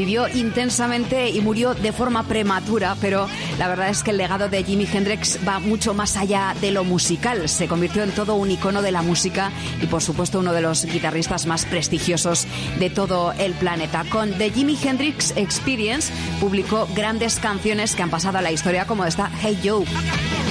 vivió intensamente y murió de forma prematura, pero la verdad es que el legado de Jimi Hendrix va mucho más allá de lo musical. Se convirtió en todo un icono de la música y, por supuesto, uno de los guitarristas más prestigiosos de todo el planeta. Con The Jimi Hendrix Experience publicó grandes canciones que han pasado a la historia, como esta Hey Joe.